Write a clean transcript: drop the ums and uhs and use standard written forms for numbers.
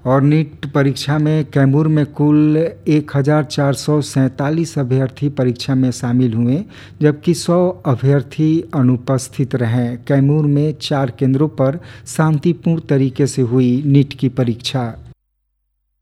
और नीट परीक्षा में कैमूर में कुल 1447 अभ्यर्थी परीक्षा में शामिल हुए, जबकि 100 अभ्यर्थी अनुपस्थित रहे। कैमूर में 4 केंद्रों पर शांतिपूर्ण तरीके से हुई नीट की परीक्षा।